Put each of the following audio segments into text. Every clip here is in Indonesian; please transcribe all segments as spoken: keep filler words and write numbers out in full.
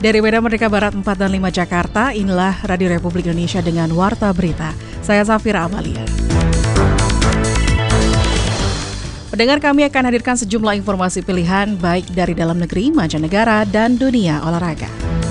Dari Medan Merdeka Barat empat dan lima Jakarta, inilah Radio Republik Indonesia dengan Warta Berita. Saya Safira Amalia. Pendengar, kami akan hadirkan sejumlah informasi pilihan baik dari dalam negeri, mancanegara, dan dunia olahraga.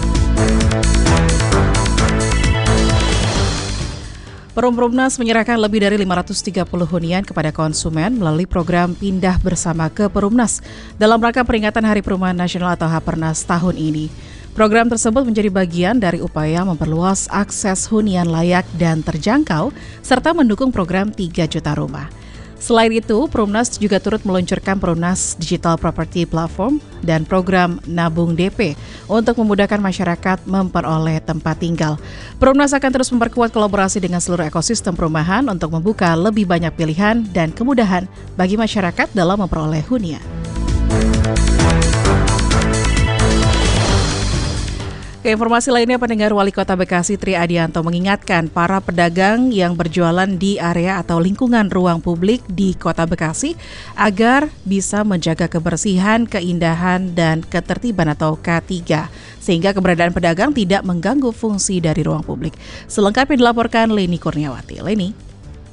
Perumnas menyerahkan lebih dari lima ratus tiga puluh hunian kepada konsumen melalui program Pindah Bersama ke Perumnas dalam rangka peringatan Hari Perumahan Nasional atau Hapernas tahun ini. Program tersebut menjadi bagian dari upaya memperluas akses hunian layak dan terjangkau serta mendukung program tiga juta rumah. Selain itu, Perumnas juga turut meluncurkan Perumnas Digital Property Platform dan program Nabung D P untuk memudahkan masyarakat memperoleh tempat tinggal. Perumnas akan terus memperkuat kolaborasi dengan seluruh ekosistem perumahan untuk membuka lebih banyak pilihan dan kemudahan bagi masyarakat dalam memperoleh hunian. Ke informasi lainnya, pendengar, Wali Kota Bekasi Tri Adianto mengingatkan para pedagang yang berjualan di area atau lingkungan ruang publik di Kota Bekasi agar bisa menjaga kebersihan, keindahan, dan ketertiban atau K tiga, sehingga keberadaan pedagang tidak mengganggu fungsi dari ruang publik. Selengkapnya dilaporkan Leni Kurniawati. Leni.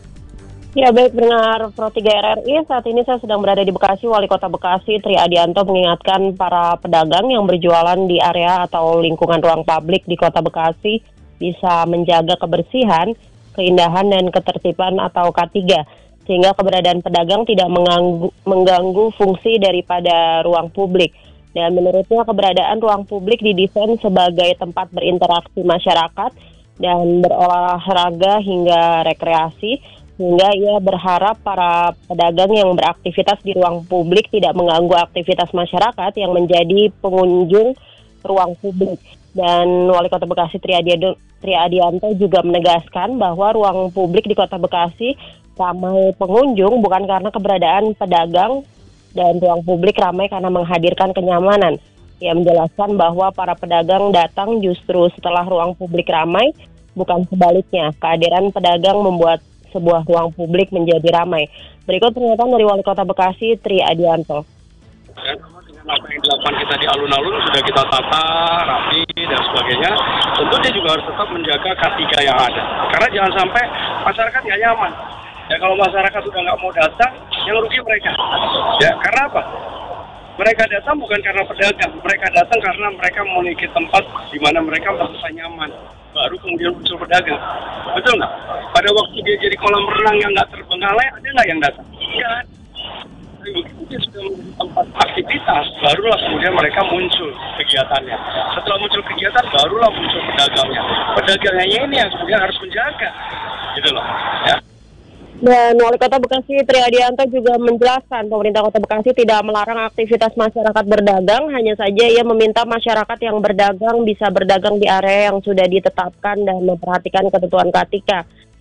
Ya, baik, pendengar Pro tiga R R I, saat ini saya sedang berada di Bekasi. Wali Kota Bekasi Tri Adianto mengingatkan para pedagang yang berjualan di area atau lingkungan ruang publik di Kota Bekasi bisa menjaga kebersihan, keindahan, dan ketertiban atau K tiga, sehingga keberadaan pedagang tidak mengganggu, mengganggu fungsi daripada ruang publik. Dan menurutnya keberadaan ruang publik didesain sebagai tempat berinteraksi masyarakat dan berolahraga hingga rekreasi, sehingga ia berharap para pedagang yang beraktivitas di ruang publik tidak mengganggu aktivitas masyarakat yang menjadi pengunjung ruang publik. Dan Wali Kota Bekasi Tri Adianto, Tri Adianto juga menegaskan bahwa ruang publik di Kota Bekasi ramai pengunjung bukan karena keberadaan pedagang, dan ruang publik ramai karena menghadirkan kenyamanan. Ia menjelaskan bahwa para pedagang datang justru setelah ruang publik ramai, bukan sebaliknya. Kehadiran pedagang membuat sebuah ruang publik menjadi ramai. Berikut pernyataan dari Wali Kota Bekasi Tri Adianto. Dan dengan apa yang dilakukan kita di alun-alun sudah kita tata rapi dan sebagainya, tentu dia juga harus tetap menjaga K tiga yang ada. Karena jangan sampai masyarakat nggak nyaman. Ya, kalau masyarakat sudah nggak mau datang, yang rugi mereka. Ya, karena apa? Mereka datang bukan karena pedagang, mereka datang karena mereka memiliki tempat di mana mereka merasa nyaman. Baru kemudian muncul pedagang. Betul nggak? Pada waktu dia jadi kolam renang yang nggak terbengkalai, ada nggak yang datang? Nggak. Tapi begitu dia sudah menjadi tempat aktivitas, barulah kemudian mereka muncul kegiatannya. Setelah muncul kegiatan, barulah muncul pedagangnya. Pedagangnya ini yang kemudian harus menjaga. Gitu loh. Ya. Dan Wali Kota Bekasi Tri Adianto juga menjelaskan pemerintah Kota Bekasi tidak melarang aktivitas masyarakat berdagang, hanya saja ia meminta masyarakat yang berdagang bisa berdagang di area yang sudah ditetapkan dan memperhatikan ketentuan K tiga.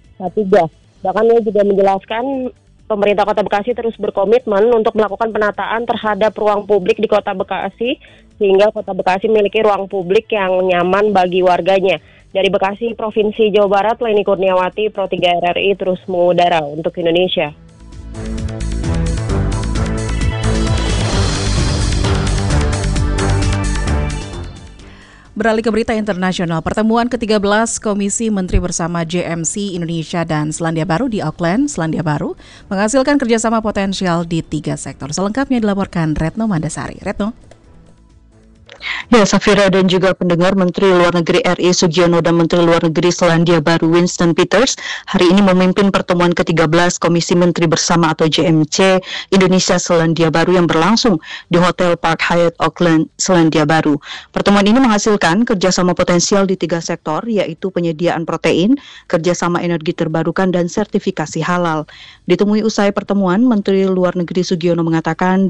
Bahkan ia juga menjelaskan pemerintah Kota Bekasi terus berkomitmen untuk melakukan penataan terhadap ruang publik di Kota Bekasi, sehingga Kota Bekasi memiliki ruang publik yang nyaman bagi warganya. Dari Bekasi, Provinsi Jawa Barat, Leni Kurniawati, Pro tiga R R I terus mengudara untuk Indonesia. Beralih ke berita internasional, pertemuan ke tiga belas Komisi Menteri bersama J M C Indonesia dan Selandia Baru di Auckland, Selandia Baru, menghasilkan kerjasama potensial di tiga sektor. Selengkapnya dilaporkan Retno Mandasari. Retno. Ya, Safira dan juga pendengar, Menteri Luar Negeri R I Sugiono dan Menteri Luar Negeri Selandia Baru Winston Peters hari ini memimpin pertemuan ke tiga belas Komisi Menteri Bersama atau J M C Indonesia Selandia Baru yang berlangsung di Hotel Park Hyatt Auckland, Selandia Baru. Pertemuan ini menghasilkan kerjasama potensial di tiga sektor, yaitu penyediaan protein, kerjasama energi terbarukan, dan sertifikasi halal. Ditemui usai pertemuan, Menteri Luar Negeri Sugiono mengatakan